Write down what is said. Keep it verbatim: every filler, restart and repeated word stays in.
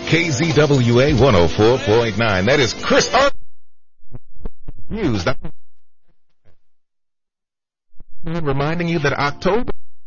K Z W A one oh four point nine. That is Chris Ar- News. Reminding you that October